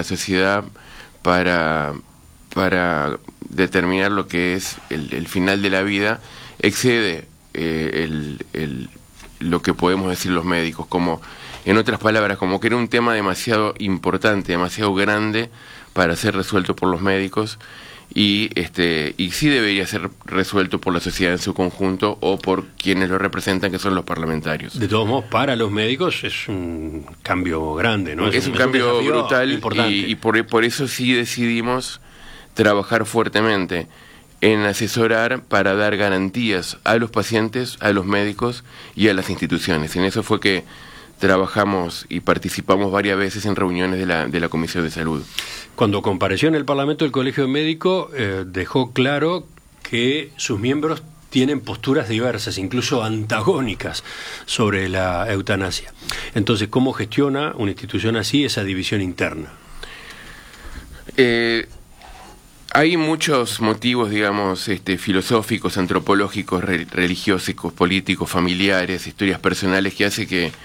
la sociedad para determinar lo que es el final de la vida excede lo que podemos decir los médicos, como en otras palabras, como que era un tema demasiado importante, demasiado grande para ser resuelto por los médicos, y sí debería ser resuelto por la sociedad en su conjunto o por quienes lo representan, que son los parlamentarios. De todos modos, para los médicos es un cambio grande, ¿no? Es un cambio brutal, y por eso sí decidimos trabajar fuertemente en asesorar para dar garantías a los pacientes, a los médicos y a las instituciones. En eso fue que trabajamos y participamos varias veces en reuniones de la Comisión de Salud. Cuando compareció en el Parlamento, el Colegio Médico dejó claro que sus miembros tienen posturas diversas, incluso antagónicas, sobre la eutanasia. Entonces, ¿cómo gestiona una institución así esa división interna? Hay muchos motivos, digamos, filosóficos, antropológicos, religiosos, políticos, familiares, historias personales, que hace que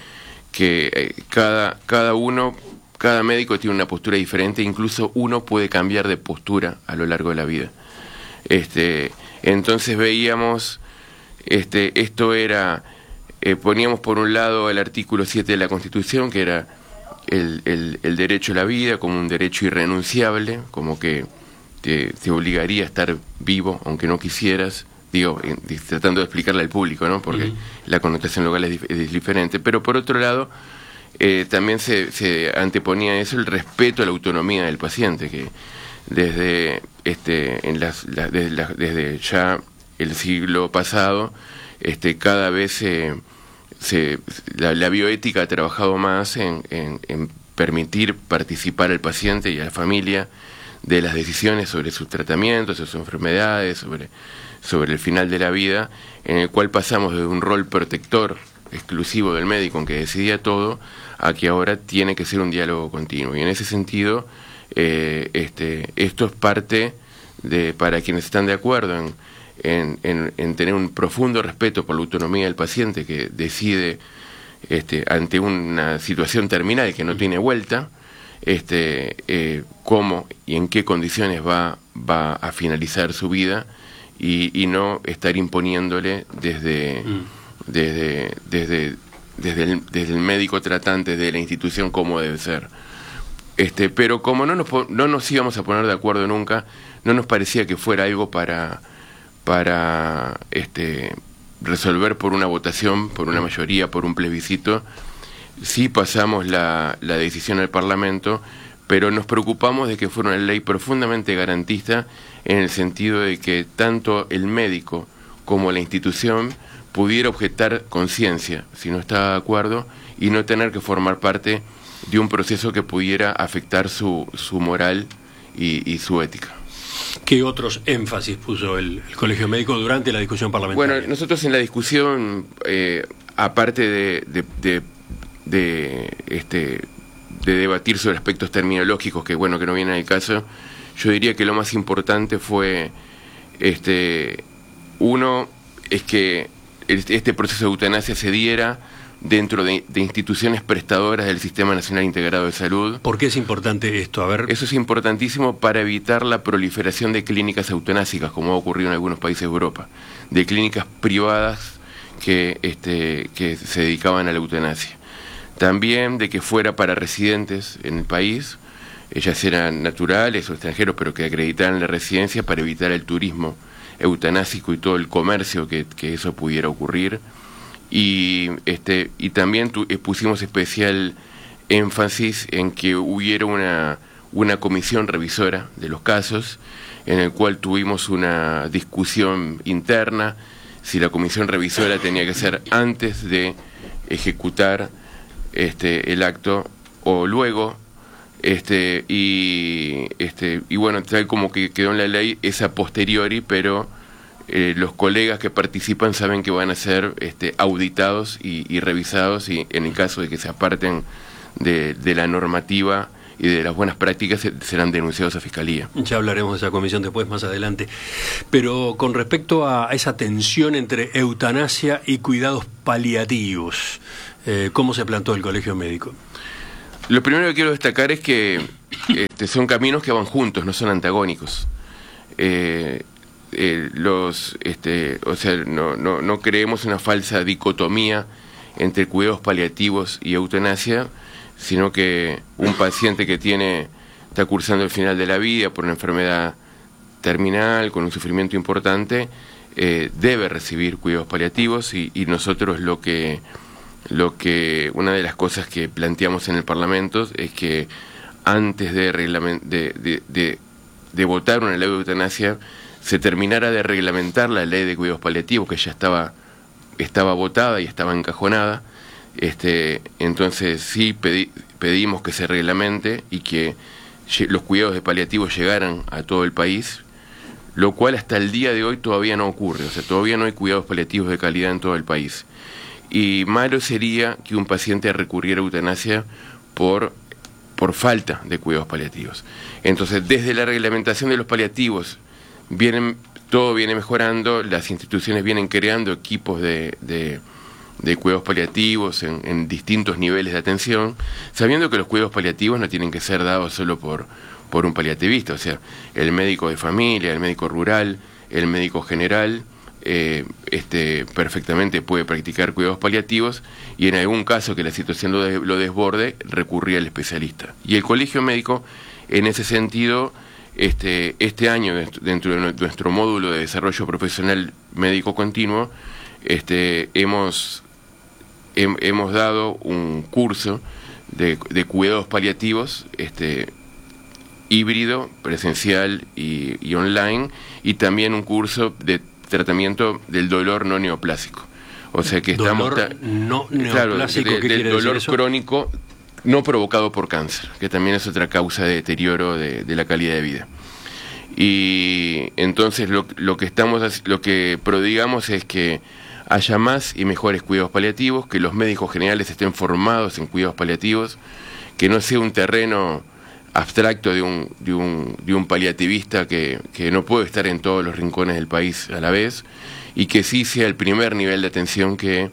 cada médico tiene una postura diferente, incluso uno puede cambiar de postura a lo largo de la vida. Entonces veíamos, esto era, poníamos por un lado el artículo 7 de la Constitución, que era el derecho a la vida como un derecho irrenunciable, como que te obligaría a estar vivo aunque no quisieras, tratando de explicarle al público, ¿no? Porque la connotación legal es diferente, pero por otro lado también se anteponía a eso el respeto a la autonomía del paciente, que desde desde ya el siglo pasado cada vez la bioética ha trabajado más en permitir participar al paciente y a la familia de las decisiones sobre sus tratamientos, sobre sus enfermedades, sobre el final de la vida, en el cual pasamos de un rol protector exclusivo del médico, en que decidía todo, a que ahora tiene que ser un diálogo continuo. Y en ese sentido, esto es parte de, para quienes están de acuerdo en tener un profundo respeto por la autonomía del paciente, que decide ante una situación terminal que no tiene vuelta, cómo y en qué condiciones va a finalizar su vida, y no estar imponiéndole desde el médico tratante de la institución cómo debe ser. Pero como no nos íbamos a poner de acuerdo nunca, no nos parecía que fuera algo para resolver por una votación, por una mayoría, por un plebiscito. Sí pasamos la decisión al Parlamento, pero nos preocupamos de que fuera una ley profundamente garantista, en el sentido de que tanto el médico como la institución pudiera objetar conciencia si no estaba de acuerdo, y no tener que formar parte de un proceso que pudiera afectar su moral y su ética. ¿Qué otros énfasis puso el Colegio Médico durante la discusión parlamentaria? Bueno, nosotros en la discusión, aparte de debatir sobre aspectos terminológicos que no vienen al caso, yo diría que lo más importante fue, uno, es que este proceso de eutanasia se diera dentro de instituciones prestadoras del Sistema Nacional Integrado de Salud. ¿Por qué es importante esto? A ver. Eso es importantísimo para evitar la proliferación de clínicas eutanásicas, como ha ocurrido en algunos países de Europa, de clínicas privadas que se dedicaban a la eutanasia. También de que fuera para residentes en el país, ya sean naturales o extranjeros, pero que acreditaran la residencia, para evitar el turismo eutanásico y todo el comercio que eso pudiera ocurrir. Y también pusimos especial énfasis en que hubiera una comisión revisora de los casos, en el cual tuvimos una discusión interna si la comisión revisora tenía que ser antes de ejecutar el acto o luego, y bueno, tal como que quedó en la ley, es a posteriori, pero los colegas que participan saben que van a ser auditados y revisados, y en el caso de que se aparten de la normativa y de las buenas prácticas, serán denunciados a Fiscalía. Ya hablaremos de esa comisión después, más adelante. Pero con respecto a esa tensión entre eutanasia y cuidados paliativos, ¿cómo se plantó el Colegio Médico? Lo primero que quiero destacar es que son caminos que van juntos, no son antagónicos. O sea, no creemos una falsa dicotomía entre cuidados paliativos y eutanasia, sino que un paciente que está cursando el final de la vida por una enfermedad terminal, con un sufrimiento importante, debe recibir cuidados paliativos, y nosotros lo que una de las cosas que planteamos en el Parlamento es que antes de votar una ley de eutanasia se terminara de reglamentar la ley de cuidados paliativos, que ya estaba votada y estaba encajonada. Entonces sí pedimos que se reglamente y que los cuidados de paliativos llegaran a todo el país, lo cual hasta el día de hoy todavía no ocurre. O sea, todavía no hay cuidados paliativos de calidad en todo el país. Y malo sería que un paciente recurriera a eutanasia por falta de cuidados paliativos. Entonces, desde la reglamentación de los paliativos todo viene mejorando, las instituciones vienen creando equipos de cuidados paliativos en distintos niveles de atención, sabiendo que los cuidados paliativos no tienen que ser dados solo por un paliativista. O sea, el médico de familia, el médico rural, el médico general, perfectamente puede practicar cuidados paliativos, y en algún caso que la situación lo desborde, recurrir al especialista. Y el colegio médico, en ese sentido, este año, dentro de nuestro módulo de desarrollo profesional médico continuo, hemos dado un curso de cuidados paliativos, híbrido, presencial y online, y también un curso de tratamiento del dolor no neoplásico. O sea que ¿Dolor no neoplásico? Claro, ¿qué quiere del dolor decir eso? crónico no provocado por cáncer, que también es otra causa de deterioro de la calidad de vida. Y entonces lo que prodigamos es que haya más y mejores cuidados paliativos, que los médicos generales estén formados en cuidados paliativos, que no sea un terreno abstracto de un paliativista que no puede estar en todos los rincones del país a la vez, y que sí sea el primer nivel de atención que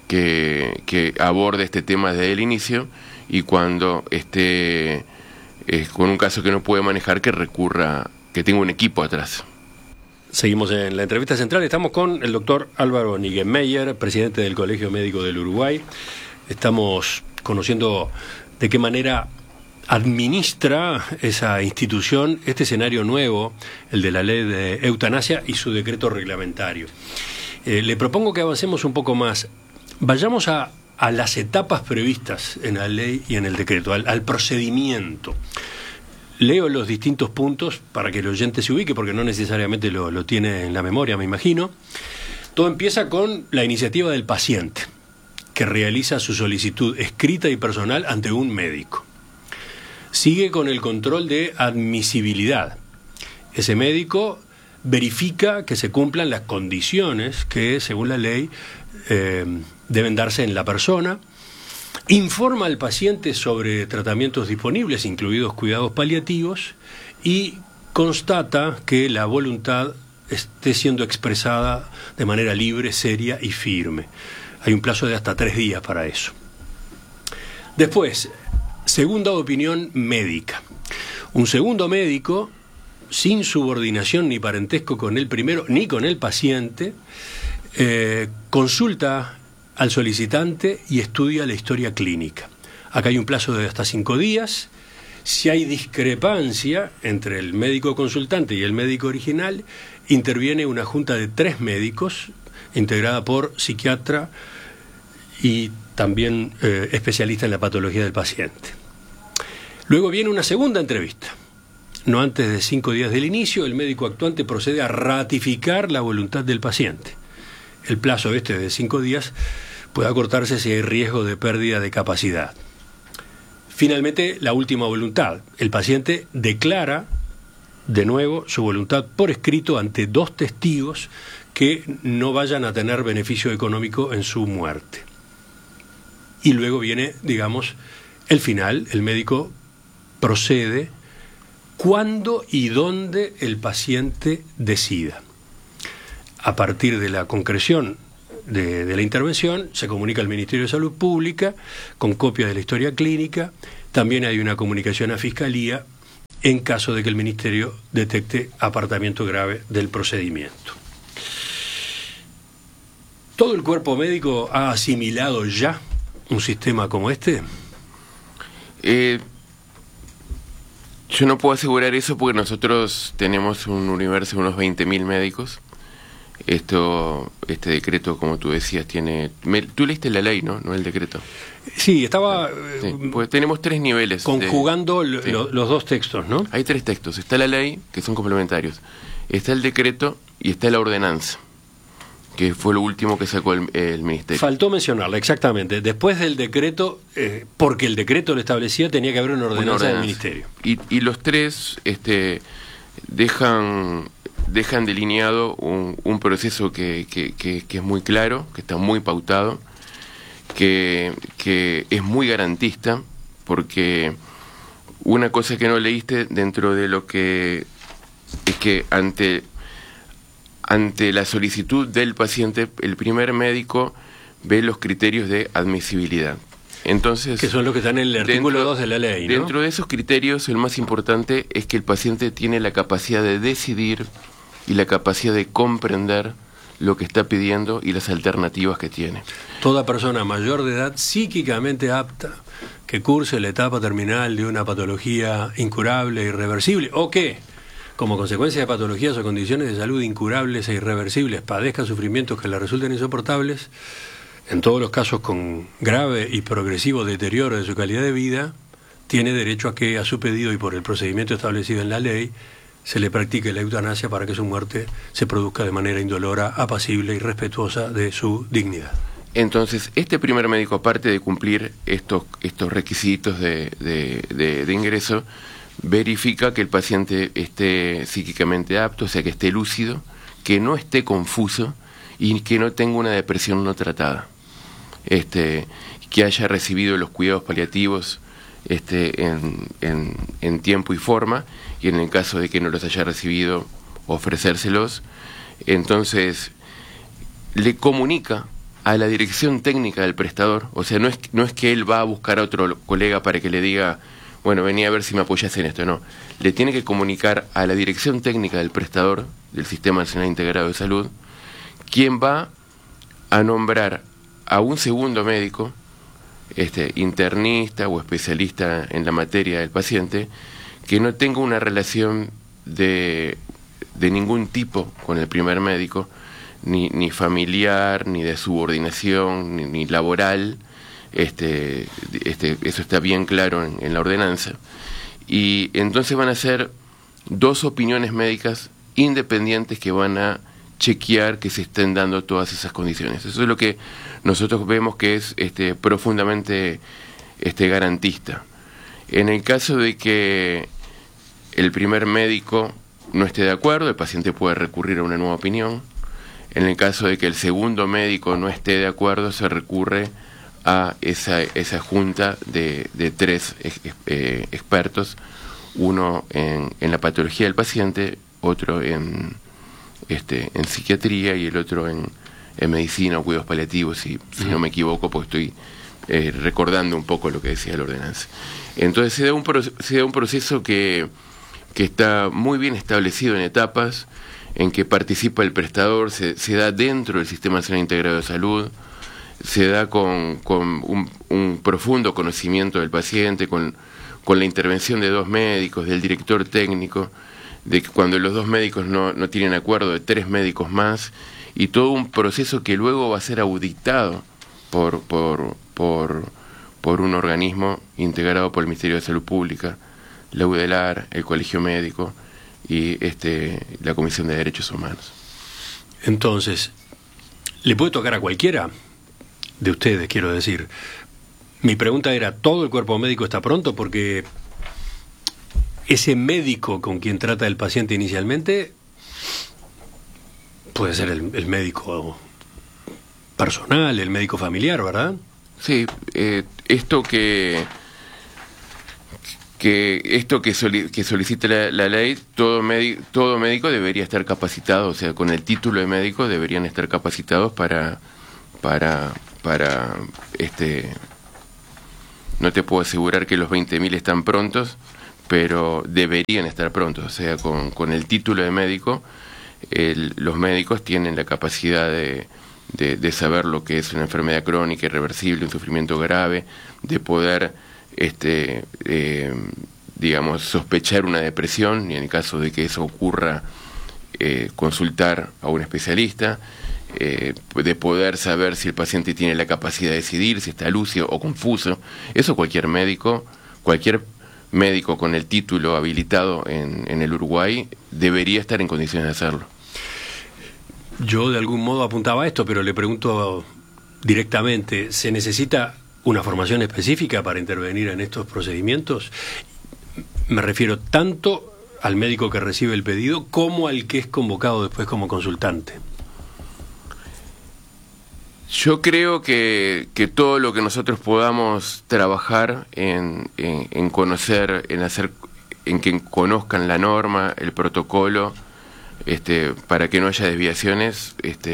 aborde este tema desde el inicio, y cuando esté con un caso que no puede manejar, que tenga un equipo atrás. Seguimos en la entrevista central. Estamos con el doctor Álvaro Niggemeier, presidente del Colegio Médico del Uruguay. Estamos conociendo de qué manera administra esa institución este escenario nuevo, el de la ley de eutanasia y su decreto reglamentario. Le propongo que avancemos un poco más. Vayamos a las etapas previstas en la ley y en el decreto, al procedimiento. Leo los distintos puntos para que el oyente se ubique, porque no necesariamente lo tiene en la memoria, me imagino. Todo empieza con la iniciativa del paciente, que realiza su solicitud escrita y personal ante un médico. Sigue con el control de admisibilidad. Ese médico verifica que se cumplan las condiciones que, según la ley, deben darse en la persona. Informa al paciente sobre tratamientos disponibles, incluidos cuidados paliativos, y constata que la voluntad esté siendo expresada de manera libre, seria y firme. Hay un plazo de hasta 3 días para eso. Después, segunda opinión médica. Un segundo médico, sin subordinación ni parentesco con el primero ni con el paciente, consulta al solicitante y estudia la historia clínica. Acá hay un plazo de hasta 5 días. Si hay discrepancia entre el médico consultante y el médico original, interviene una junta de 3 médicos, integrada por psiquiatra y también especialista en la patología del paciente. Luego viene una segunda entrevista. No antes de 5 días del inicio, el médico actuante procede a ratificar la voluntad del paciente. El plazo de 5 días puede acortarse si hay riesgo de pérdida de capacidad. Finalmente, la última voluntad. El paciente declara de nuevo su voluntad por escrito ante 2 testigos que no vayan a tener beneficio económico en su muerte. Y luego viene, digamos, el final. El médico procede cuando y dónde el paciente decida. A partir de la concreción de la intervención, se comunica al Ministerio de Salud Pública con copia de la historia clínica, también hay una comunicación a Fiscalía en caso de que el Ministerio detecte apartamiento grave del procedimiento. ¿Todo el cuerpo médico ha asimilado ya un sistema como este? Yo no puedo asegurar eso porque nosotros tenemos un universo de unos 20.000 médicos. Este decreto, como tú decías, tiene... Tú leíste la ley, ¿no? No el decreto. Sí, estaba... Sí, pues tenemos 3 niveles. Conjugando sí. Los 2 textos, ¿no? Hay 3 textos. Está la ley, que son complementarios. Está el decreto y está la ordenanza, que fue lo último que sacó el Ministerio. Faltó mencionarla, exactamente. Después del decreto, porque el decreto lo establecía, tenía que haber una ordenanza del Ministerio. Y los 3 dejan delineado un proceso que es muy claro, que está muy pautado, que es muy garantista, porque una cosa que no leíste dentro de lo que es que ante la solicitud del paciente, el primer médico ve los criterios de admisibilidad. Entonces, que son los que están en el artículo 2 de la ley, ¿no? Dentro de esos criterios, el más importante es que el paciente tiene la capacidad de decidir y la capacidad de comprender lo que está pidiendo y las alternativas que tiene. Toda persona mayor de edad psíquicamente apta que curse la etapa terminal de una patología incurable e irreversible, o que, como consecuencia de patologías o condiciones de salud incurables e irreversibles, padezca sufrimientos que le resulten insoportables, en todos los casos con grave y progresivo deterioro de su calidad de vida, tiene derecho a que, a su pedido y por el procedimiento establecido en la ley, se le practique la eutanasia para que su muerte se produzca de manera indolora, apacible y respetuosa de su dignidad. Entonces, este primer médico, aparte de cumplir estos requisitos de ingreso, verifica que el paciente esté psíquicamente apto, o sea, que esté lúcido, que no esté confuso y que no tenga una depresión no tratada, que haya recibido los cuidados paliativos en tiempo y forma, y en el caso de que no los haya recibido, ofrecérselos. Entonces le comunica a la dirección técnica del prestador, o sea, no es que él va a buscar a otro colega para que le diga, bueno, vení a ver si me apoyas en esto, no, le tiene que comunicar a la dirección técnica del prestador del Sistema Nacional Integrado de Salud, quien va a nombrar a un segundo médico, internista o especialista en la materia del paciente, que no tenga una relación de ningún tipo con el primer médico, ni familiar, ni de subordinación, ni laboral. Eso está bien claro en la ordenanza. Y entonces van a ser 2 opiniones médicas independientes que van a chequear que se estén dando todas esas condiciones. Eso es lo que nosotros vemos que es profundamente garantista. En el caso de que el primer médico no esté de acuerdo, el paciente puede recurrir a una nueva opinión. En el caso de que el segundo médico no esté de acuerdo, se recurre a esa junta de 3 expertos, uno en la patología del paciente, otro en psiquiatría y el otro en medicina o cuidados paliativos, si no me equivoco, porque estoy recordando un poco lo que decía la ordenanza. Entonces se da un proceso que está muy bien establecido en etapas, en que participa el prestador, se da dentro del Sistema Nacional Integrado de Salud, se da con un profundo conocimiento del paciente, con la intervención de 2 médicos, del director técnico, de que cuando los 2 médicos no tienen acuerdo, de 3 médicos más, y todo un proceso que luego va a ser auditado por un organismo integrado por el Ministerio de Salud Pública, la UDELAR, el Colegio Médico y la Comisión de Derechos Humanos. Entonces, ¿le puede tocar a cualquiera de ustedes, quiero decir? Mi pregunta era, ¿todo el cuerpo médico está pronto? Porque ese médico con quien trata el paciente inicialmente puede ser el médico personal, el médico familiar, ¿verdad? Sí, esto que solicita la ley, todo médico debería estar capacitado, o sea, con el título de médico deberían estar capacitados para No te puedo asegurar que los 20.000 están prontos, pero deberían estar prontos. O sea, con el título de médico, los médicos tienen la capacidad de saber lo que es una enfermedad crónica, irreversible, un sufrimiento grave, de poder, digamos, sospechar una depresión, y en el caso de que eso ocurra, consultar a un especialista, de poder saber si el paciente tiene la capacidad de decidir, si está lúcido o confuso. Eso cualquier médico con el título habilitado en el Uruguay debería estar en condiciones de hacerlo. Yo de algún modo apuntaba a esto, pero le pregunto directamente, ¿se necesita una formación específica para intervenir en estos procedimientos? Me refiero tanto al médico que recibe el pedido como al que es convocado después como consultante. Yo creo que todo lo que nosotros podamos trabajar en conocer, en que conozcan la norma, el protocolo, para que no haya desviaciones,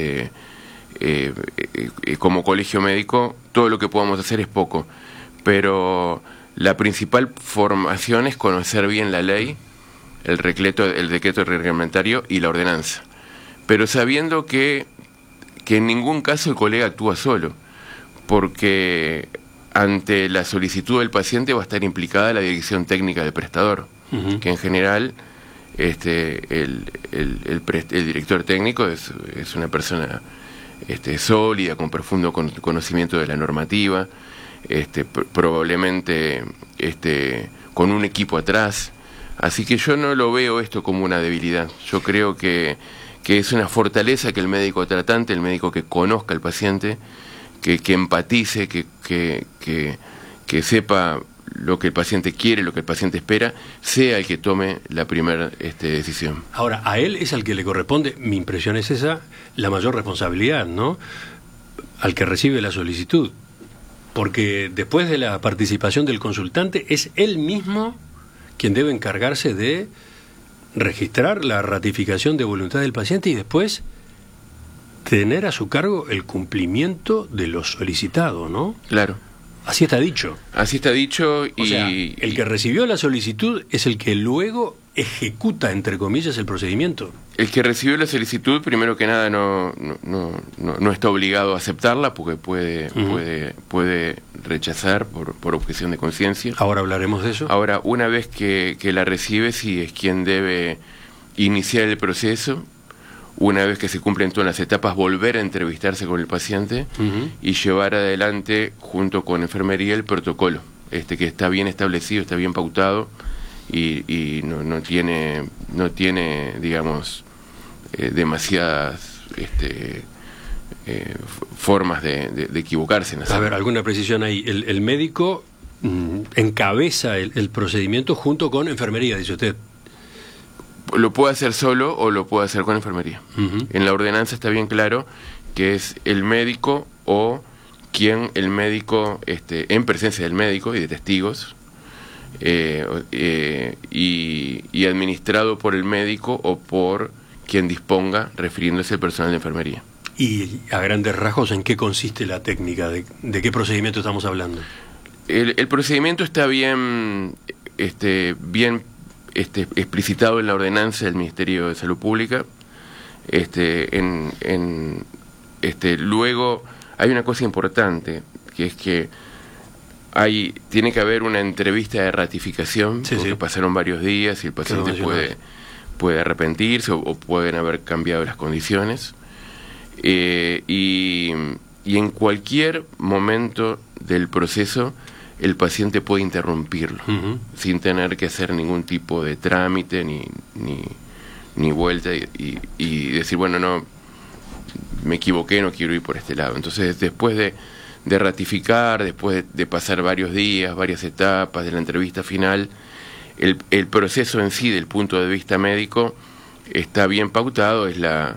como colegio médico, todo lo que podamos hacer es poco, pero la principal formación es conocer bien la ley, el decreto reglamentario y la ordenanza, pero sabiendo que en ningún caso el colega actúa solo, porque ante la solicitud del paciente va a estar implicada la dirección técnica del prestador, que en general el director técnico es una persona sólida, con profundo conocimiento de la normativa, probablemente con un equipo atrás. Así que yo no lo veo esto como una debilidad. Yo creo que es una fortaleza que el médico tratante, el médico que conozca al paciente, que empatice, que sepa lo que el paciente quiere, lo que el paciente espera, sea el que tome la primera decisión. Ahora, a él es al que le corresponde, mi impresión es esa, la mayor responsabilidad, ¿no? Al que recibe la solicitud. Porque después de la participación del consultante, es él mismo quien debe encargarse de registrar la ratificación de voluntad del paciente y después tener a su cargo el cumplimiento de lo solicitado, ¿no? Claro. Así está dicho. Así está dicho. O sea, el que recibió la solicitud es el que luego ejecuta, entre comillas, el procedimiento. El que recibió la solicitud, primero que nada, no está obligado a aceptarla, porque puede rechazar por objeción de conciencia. Ahora hablaremos de eso. Ahora, una vez que la recibe, sí es quien debe iniciar el proceso. Una vez que se cumplen todas las etapas, volver a entrevistarse con el paciente y llevar adelante, junto con enfermería, el protocolo, que está bien establecido, está bien pautado y no tiene, digamos, demasiadas formas de equivocarse en hacerlo. A ver, alguna precisión ahí. El médico encabeza el procedimiento junto con enfermería, dice usted. Lo puede hacer solo o lo puede hacer con enfermería. En la ordenanza está bien claro que es el médico o quien el médico, en presencia del médico y de testigos, y administrado por el médico o por quien disponga, refiriéndose al personal de enfermería. Y a grandes rasgos, ¿en qué consiste la técnica? ¿De qué procedimiento estamos hablando? El procedimiento está bien explicitado en la ordenanza del Ministerio de Salud Pública. Luego hay una cosa importante, que es que tiene que haber una entrevista de ratificación, porque pasaron varios días y el paciente puede arrepentirse o pueden haber cambiado las condiciones. Y en cualquier momento del proceso el paciente puede interrumpirlo sin tener que hacer ningún tipo de trámite ni vuelta y decir, bueno, no, me equivoqué, no quiero ir por este lado. Entonces, después de ratificar, después de pasar varios días, varias etapas de la entrevista final, el proceso en sí, del punto de vista médico, está bien pautado,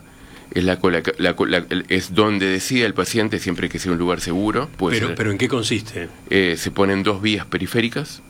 es donde decide el paciente, siempre que sea un lugar seguro. ¿Pero en qué consiste? Se ponen 2 vías periféricas.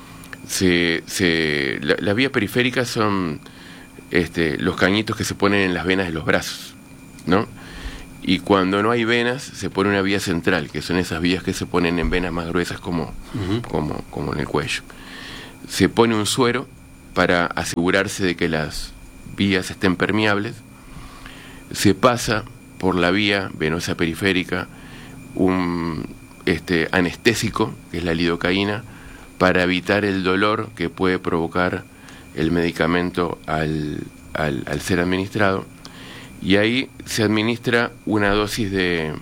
Las vías periféricas son los cañitos que se ponen en las venas de los brazos, ¿no? y cuando no hay venas se pone una vía central, que son esas vías que se ponen en venas más gruesas como en el cuello. Se pone un suero para asegurarse de que las vías estén permeables. Se pasa por la vía venosa periférica un anestésico, que es la lidocaína, para evitar el dolor que puede provocar el medicamento al ser administrado. Y ahí se administra una dosis de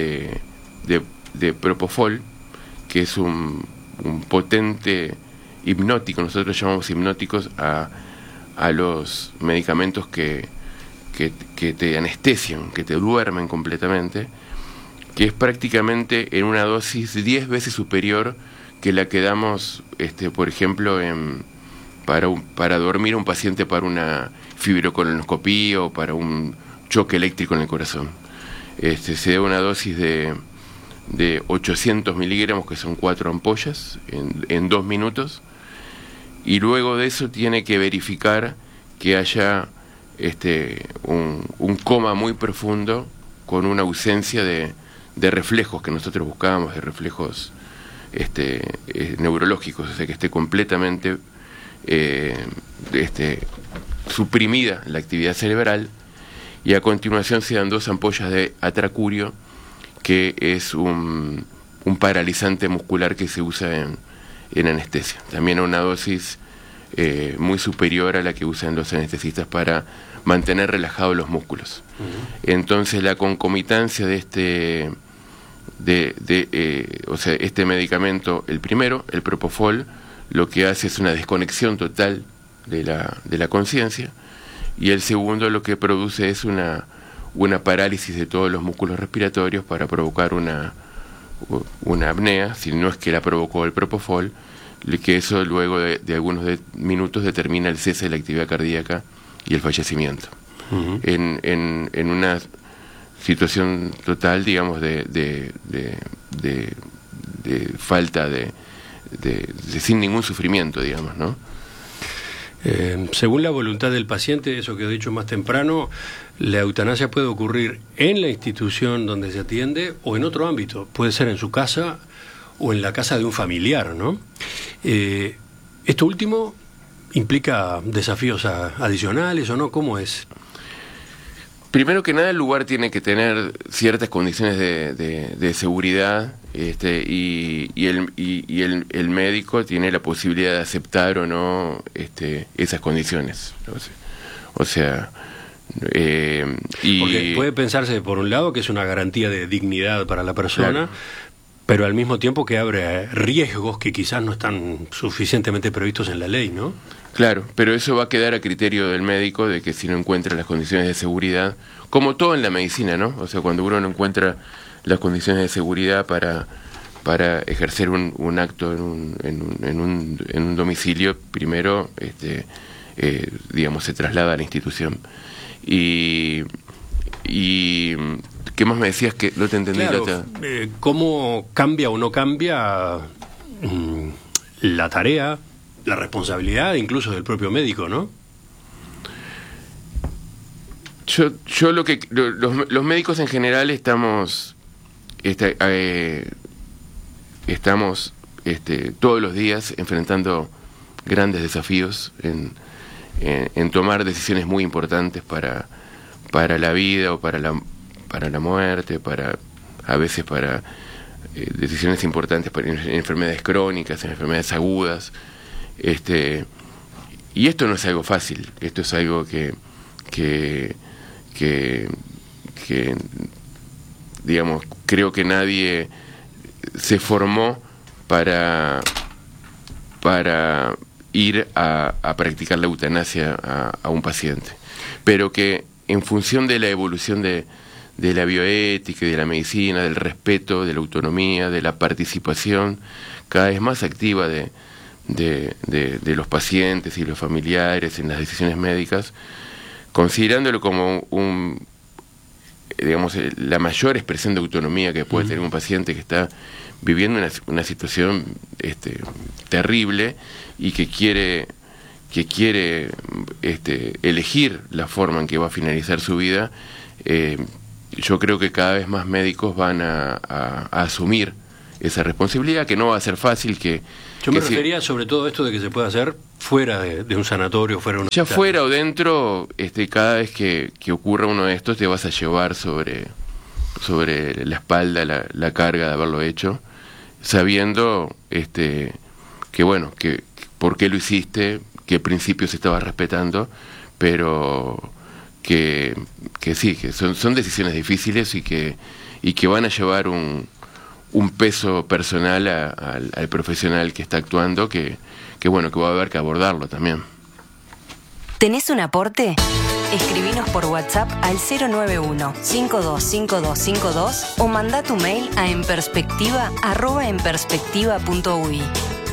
propofol, que es un potente hipnótico. Nosotros llamamos hipnóticos a los medicamentos que te anestesian, que te duermen completamente, que es prácticamente en una dosis 10 veces superior que la que damos, por ejemplo, para dormir a un paciente para una fibrocolonoscopía o para un choque eléctrico en el corazón. Se da una dosis de 800 miligramos, que son 4 ampollas, en 2 minutos, y luego de eso tiene que verificar que haya un coma muy profundo con una ausencia de reflejos que nosotros buscábamos, de reflejos neurológicos, o sea, que esté completamente suprimida la actividad cerebral, y a continuación se dan 2 ampollas de atracurio, que es un paralizante muscular que se usa en anestesia, también a una dosis muy superior a la que usan los anestesistas para mantener relajados los músculos. Entonces la concomitancia de este medicamento, el primero, el propofol, lo que hace es una desconexión total de la conciencia, y el segundo lo que produce es una parálisis de todos los músculos respiratorios para provocar una apnea, si no es que la provocó el propofol, que eso luego de algunos minutos determina el cese de la actividad cardíaca y el fallecimiento. En una situación total, digamos, de falta de sin ningún sufrimiento, digamos, ¿no? Según la voluntad del paciente, eso que he dicho más temprano, la eutanasia puede ocurrir en la institución donde se atiende o en otro ámbito. Puede ser en su casa o en la casa de un familiar, ¿no? ¿Esto último implica desafíos adicionales o no? ¿Cómo es? Primero que nada, el lugar tiene que tener ciertas condiciones de seguridad, y el médico tiene la posibilidad de aceptar o no esas condiciones. O sea, porque puede pensarse, por un lado, que es una garantía de dignidad para la persona, claro, pero al mismo tiempo que abre riesgos que quizás no están suficientemente previstos en la ley, ¿no? Claro, pero eso va a quedar a criterio del médico, de que si no encuentra las condiciones de seguridad, como todo en la medicina, ¿no? O sea, cuando uno no encuentra las condiciones de seguridad para ejercer un acto en un domicilio, primero, digamos, se traslada a la institución. Y ¿qué más me decías que no te entendí? Claro, ¿cómo cambia o no cambia la tarea, la responsabilidad incluso del propio médico, no? Yo los médicos en general estamos todos los días enfrentando grandes desafíos en tomar decisiones muy importantes para la vida o para la muerte, a veces para decisiones importantes en enfermedades crónicas, en enfermedades agudas. Y esto no es algo fácil, esto es algo que digamos, creo que nadie se formó para ir a practicar la eutanasia a un paciente, pero que en función de la evolución de la bioética y de la medicina, del respeto, de la autonomía, de la participación cada vez más activa de los pacientes y los familiares en las decisiones médicas, considerándolo como digamos, la mayor expresión de autonomía que puede tener un paciente que está viviendo una situación terrible y que quiere elegir la forma en que va a finalizar su vida. yo creo que cada vez más médicos van a asumir esa responsabilidad, que no va a ser fácil. Yo me refería sobre todo a esto de que se puede hacer fuera de un sanatorio, fuera de un ya hospital. Fuera o dentro, cada vez que ocurra uno de estos te vas a llevar sobre la espalda la carga de haberlo hecho, sabiendo que bueno, que por qué lo hiciste, qué principios estabas respetando, pero que sí, que son decisiones difíciles y que van a llevar un peso personal al profesional que está actuando, que bueno, que va a haber que abordarlo también. ¿Tenés un aporte? Escribinos por WhatsApp al 091-525252 o mandá tu mail a enperspectiva@enperspectiva.uy.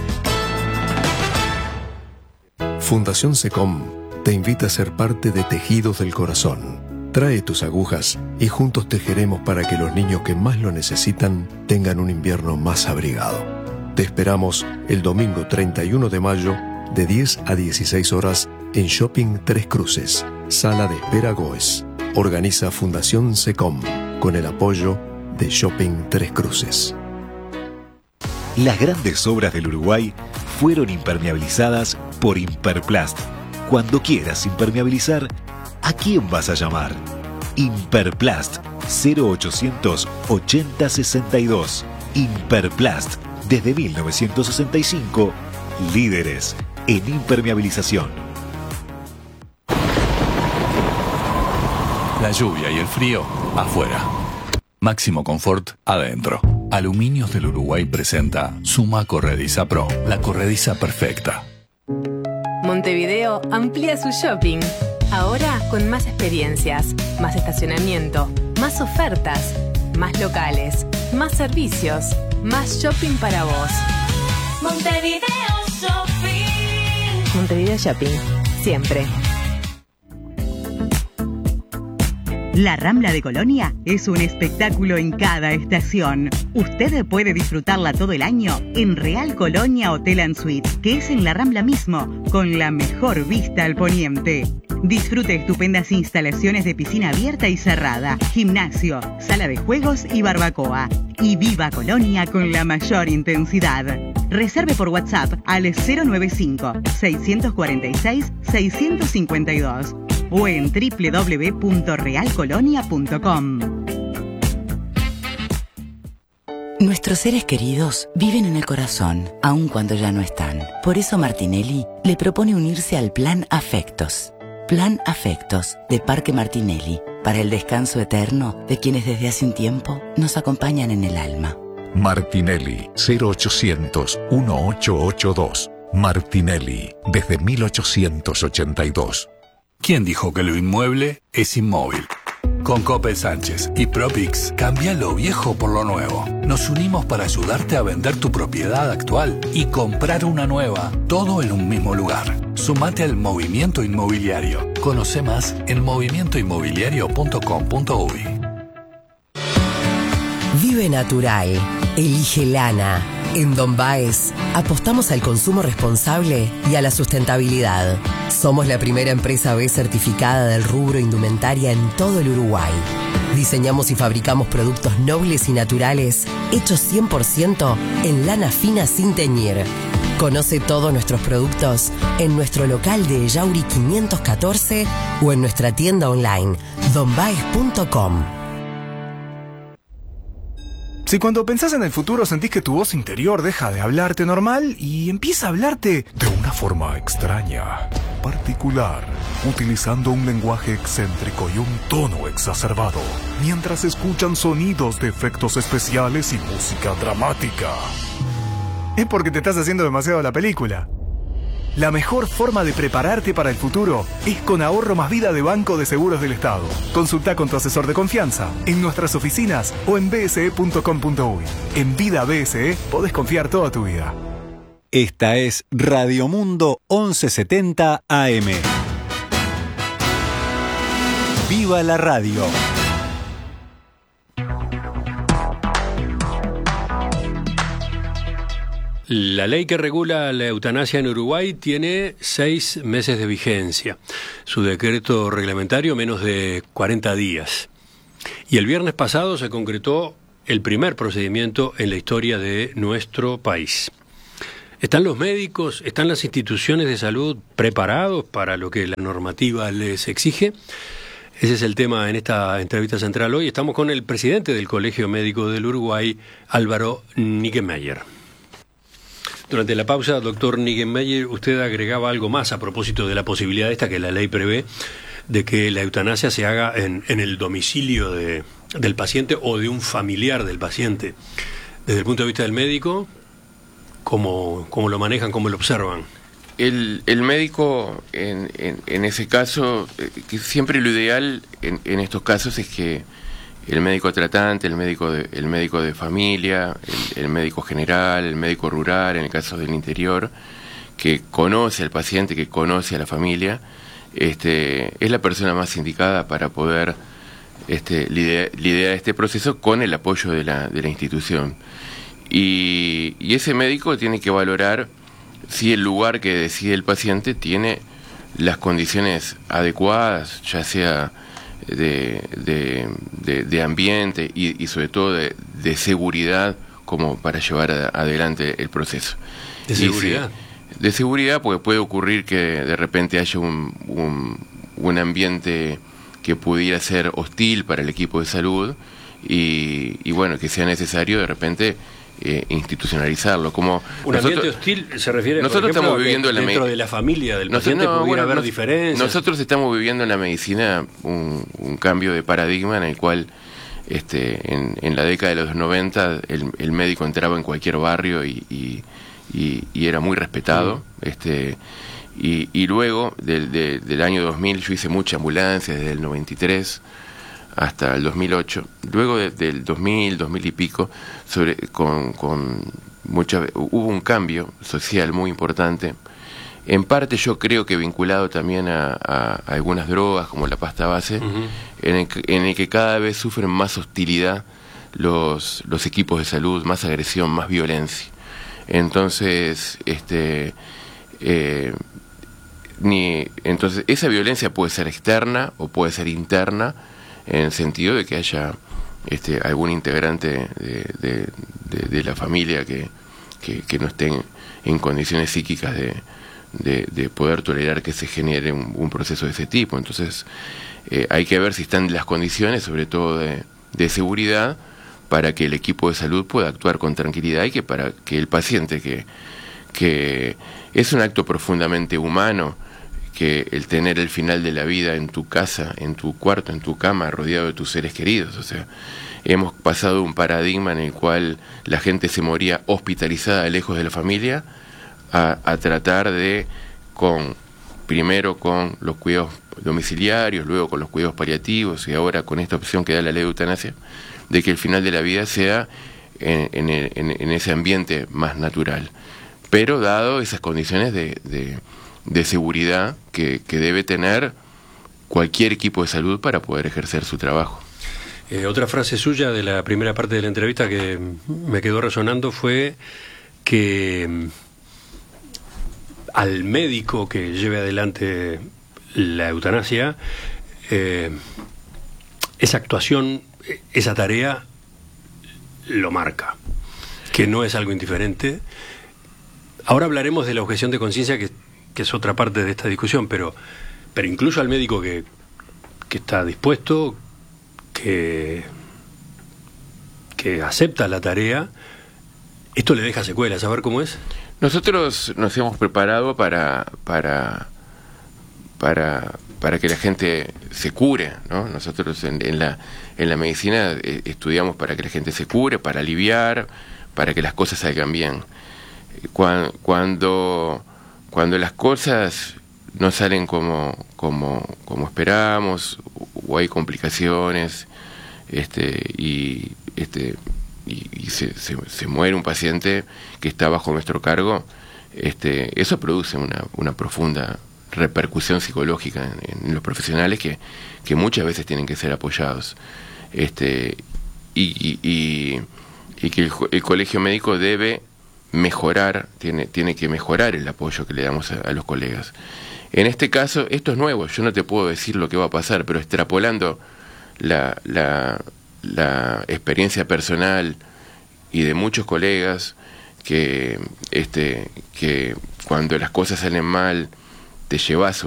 Fundación SECOM te invita a ser parte de Tejidos del Corazón. Trae tus agujas y juntos tejeremos para que los niños que más lo necesitan tengan un invierno más abrigado. Te esperamos el domingo 31 de mayo de 10 a 16 horas en Shopping Tres Cruces, Sala de Espera Goes. Organiza Fundación SECOM con el apoyo de Shopping Tres Cruces. Las grandes obras del Uruguay fueron impermeabilizadas por Imperplast. Cuando quieras impermeabilizar, ¿a quién vas a llamar? Imperplast 0800 80 62. Imperplast, desde 1965, líderes en impermeabilización. La lluvia y el frío afuera. Máximo confort adentro. Aluminios del Uruguay presenta Suma Corrediza Pro, la corrediza perfecta. Montevideo amplía su shopping. Ahora con más experiencias, más estacionamiento, más ofertas, más locales, más servicios, más shopping para vos. Montevideo Shopping. Montevideo Shopping, siempre. La Rambla de Colonia es un espectáculo en cada estación. Usted puede disfrutarla todo el año en Real Colonia Hotel and Suites, que es en la Rambla mismo, con la mejor vista al poniente. Disfrute estupendas instalaciones de piscina abierta y cerrada, gimnasio, sala de juegos y barbacoa. Y viva Colonia con la mayor intensidad. Reserve por WhatsApp al 095-646-652 o en www.realcolonia.com. Nuestros seres queridos viven en el corazón, aun cuando ya no están. Por eso Martinelli le propone unirse al Plan Afectos. Plan Afectos de Parque Martinelli, para el descanso eterno de quienes desde hace un tiempo nos acompañan en el alma. Martinelli 0800 1882. Martinelli desde 1882. ¿Quién dijo que lo inmueble es inmóvil? Con Coppel Sánchez y Propix, cambia lo viejo por lo nuevo. Nos unimos para ayudarte a vender tu propiedad actual y comprar una nueva, todo en un mismo lugar. Sumate al movimiento inmobiliario. Conoce más en movimientoinmobiliario.com.uy. Vive natural. Elige lana. En Don Baez apostamos al consumo responsable y a la sustentabilidad. Somos la primera empresa B certificada del rubro indumentaria en todo el Uruguay. Diseñamos y fabricamos productos nobles y naturales hechos 100% en lana fina sin teñir. Conoce todos nuestros productos en nuestro local de Yauri 514 o en nuestra tienda online donbaez.com. Si cuando pensás en el futuro sentís que tu voz interior deja de hablarte normal y empieza a hablarte de una forma extraña, particular, utilizando un lenguaje excéntrico y un tono exacerbado, mientras escuchan sonidos de efectos especiales y música dramática, es porque te estás haciendo demasiado la película. La mejor forma de prepararte para el futuro es con Ahorro Más Vida de Banco de Seguros del Estado. Consulta con tu asesor de confianza en nuestras oficinas o en bse.com.uy. En Vida BSE podés confiar toda tu vida. Esta es Radio Mundo 1170 AM. ¡Viva la radio! La ley que regula la eutanasia en Uruguay tiene 6 meses de vigencia. Su decreto reglamentario menos de 40 días. Y el viernes pasado se concretó el primer procedimiento en la historia de nuestro país. ¿Están los médicos, están las instituciones de salud preparados para lo que la normativa les exige? Ese es el tema en esta entrevista central hoy. Estamos con el presidente del Colegio Médico del Uruguay, Álvaro Niggemeier. Durante la pausa, doctor Niggemeier, usted agregaba algo más a propósito de la posibilidad esta que la ley prevé de que la eutanasia se haga en el domicilio del paciente o de un familiar del paciente. Desde el punto de vista del médico, ¿cómo lo manejan, cómo lo observan? El médico, en ese caso, que siempre lo ideal en estos casos es que el médico tratante, el médico de familia, el médico general, el médico rural, en el caso del interior, que conoce al paciente, que conoce a la familia, es la persona más indicada para poder liderar este proceso con el apoyo de la institución. Y ese médico tiene que valorar si el lugar que decide el paciente tiene las condiciones adecuadas, ya sea de ambiente y sobre todo de seguridad, como para llevar adelante el proceso. ¿De seguridad? De seguridad, porque puede ocurrir que de repente haya un ambiente que pudiera ser hostil para el equipo de salud y bueno, que sea necesario de repente institucionalizarlo. Como un ambiente hostil se refiere, nosotros por ejemplo, estamos viviendo dentro de la familia del paciente pudiera haber diferencias. Nosotros estamos viviendo en la medicina un cambio de paradigma en el cual en la década de los 90 el médico entraba en cualquier barrio y era muy respetado. Y luego del año 2000 yo hice mucha ambulancia desde el 93 hasta el 2008. Luego del 2000 y pico, hubo un cambio social muy importante. En parte yo creo que vinculado también a algunas drogas como la pasta base, en el que cada vez sufren más hostilidad los equipos de salud, más agresión, más violencia. Entonces, entonces esa violencia puede ser externa o puede ser interna, en el sentido de que haya algún integrante de la familia que no esté en condiciones psíquicas de poder tolerar que se genere un proceso de ese tipo. Entonces hay que ver si están las condiciones, sobre todo de seguridad, para que el equipo de salud pueda actuar con tranquilidad y que para que el paciente, que es un acto profundamente humano, que el tener el final de la vida en tu casa, en tu cuarto, en tu cama, rodeado de tus seres queridos. O sea, hemos pasado un paradigma en el cual la gente se moría hospitalizada lejos de la familia a tratar primero con los cuidados domiciliarios, luego con los cuidados paliativos y ahora con esta opción que da la ley de eutanasia, de que el final de la vida sea en ese ambiente más natural, pero dado esas condiciones de seguridad que debe tener cualquier equipo de salud para poder ejercer su trabajo. Otra frase suya de la primera parte de la entrevista que me quedó resonando fue que al médico que lleve adelante la eutanasia, esa actuación, esa tarea lo marca, que no es algo indiferente. Ahora hablaremos de la objeción de conciencia, que es otra parte de esta discusión, pero incluso al médico que está dispuesto, que acepta la tarea, esto le deja secuelas. A ver cómo es. Nosotros nos hemos preparado para que la gente se cure, ¿no? Nosotros en la medicina estudiamos para que la gente se cure, para aliviar, para que las cosas salgan bien. Cuando las cosas no salen como esperamos, o hay complicaciones, y se muere un paciente que está bajo nuestro cargo, eso produce una profunda repercusión psicológica en los profesionales que muchas veces tienen que ser apoyados, y que el colegio médico debe mejorar, tiene que mejorar el apoyo que le damos a los colegas. En este caso, esto es nuevo, yo no te puedo decir lo que va a pasar, pero extrapolando la experiencia personal y de muchos colegas que cuando las cosas salen mal te llevas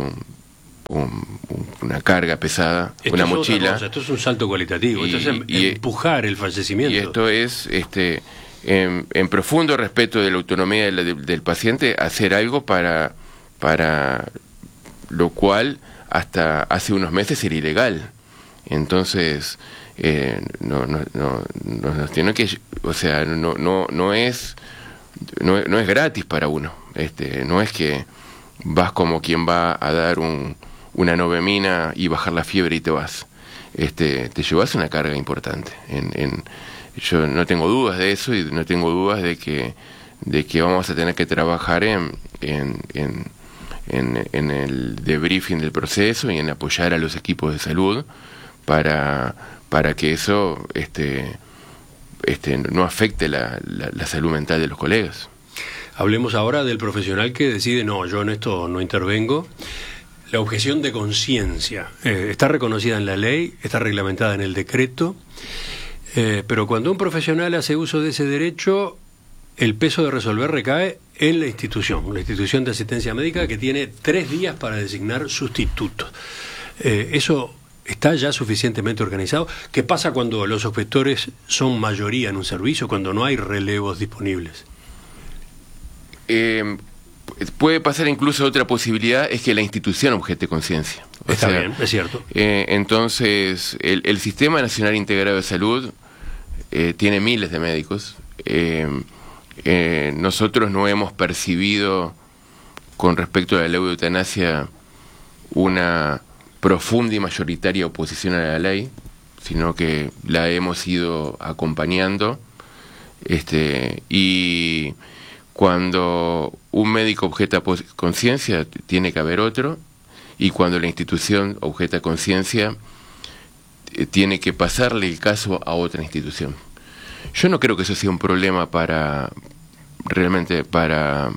una carga pesada, una mochila. Esto es un salto cualitativo, esto es empujar el fallecimiento. Y esto es en profundo respeto de la autonomía del paciente, hacer algo para lo cual hasta hace unos meses era ilegal. Entonces nos tiene que, o sea, no es gratis para uno. No es que vas como quien va a dar una novemina y bajar la fiebre y te vas. Te llevas una carga importante. Yo no tengo dudas de eso, y no tengo dudas de que vamos a tener que trabajar en el debriefing del proceso y en apoyar a los equipos de salud para que eso no afecte la salud mental de los colegas. Hablemos ahora del profesional que decide, no, yo en esto no intervengo. La objeción de conciencia está reconocida en la ley, está reglamentada en el decreto, pero cuando un profesional hace uso de ese derecho, el peso de resolver recae en la institución de asistencia médica, que tiene 3 días para designar sustitutos. ¿Eso está ya suficientemente organizado? ¿Qué pasa cuando los objetores son mayoría en un servicio, cuando no hay relevos disponibles? Puede pasar incluso otra posibilidad, es que la institución objete conciencia. Está bien, es cierto. Entonces, el Sistema Nacional Integrado de Salud tiene miles de médicos. Nosotros no hemos percibido, con respecto a la ley de eutanasia, una profunda y mayoritaria oposición a la ley, sino que la hemos ido acompañando. Y cuando un médico objeta conciencia, tiene que haber otro, y cuando la institución objeta conciencia, tiene que pasarle el caso a otra institución. Yo no creo que eso sea un problema realmente para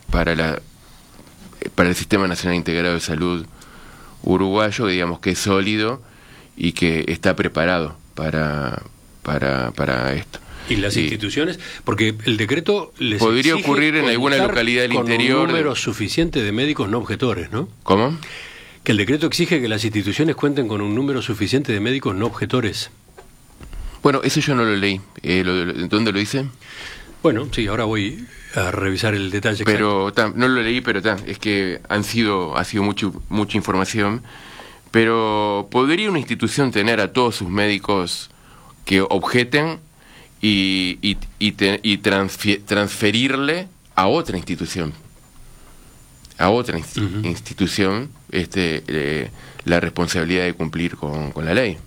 el Sistema Nacional Integrado de Salud uruguayo, digamos que es sólido y que está preparado para esto. ¿Y las instituciones? Porque el decreto les podría ocurrir en alguna localidad del interior con un número suficiente de médicos no objetores, ¿no? ¿Cómo? Que el decreto exige que las instituciones cuenten con un número suficiente de médicos no objetores. Bueno, eso yo no lo leí. ¿Dónde lo dice? Bueno, sí, ahora voy a revisar el detalle. Pero no lo leí, pero es que ha sido mucha información. Pero ¿podría una institución tener a todos sus médicos que objeten y transferirle a otra institución? A otra institución la responsabilidad de cumplir con la ley.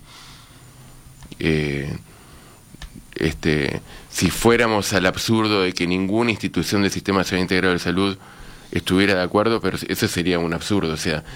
Si fuéramos al absurdo de que ninguna institución del Sistema Nacional Integrado de Salud estuviera de acuerdo, pero eso sería un absurdo, o sea,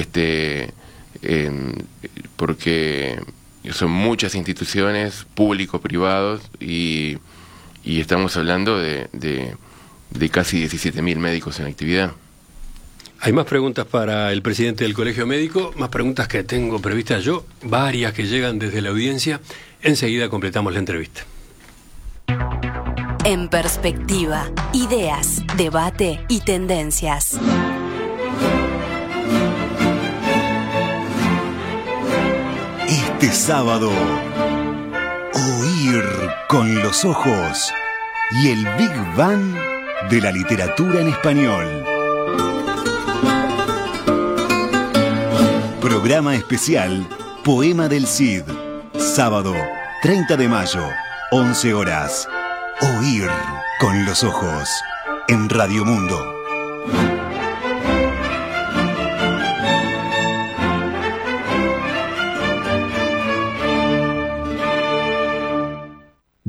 porque son muchas instituciones, públicos, privados, y estamos hablando de casi 17.000 médicos en actividad. Hay más preguntas para el presidente del Colegio Médico, más preguntas que tengo previstas yo, varias que llegan desde la audiencia. Enseguida completamos la entrevista. En perspectiva, ideas, debate y tendencias. Este sábado, oír con los ojos y el Big Bang de la literatura en español. Programa especial Poema del Cid. Sábado, 30 de mayo, 11 horas. Oír con los ojos. En Radio Mundo.